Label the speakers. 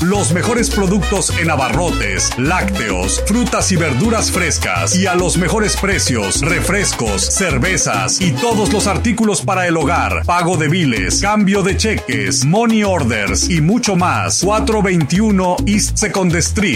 Speaker 1: Los mejores productos en abarrotes, lácteos, frutas y verduras frescas y a los mejores precios, refrescos, cervezas y todos los artículos para el hogar, pago de biles, cambio de cheques, money orders y mucho más. 421 East Second Street.